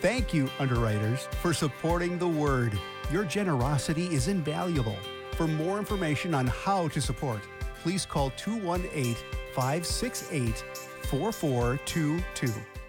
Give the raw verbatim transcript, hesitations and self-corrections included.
Thank you, underwriters, for supporting the Word. Your generosity is invaluable. For more information on how to support, please call two one eight, five six eight, four four two two.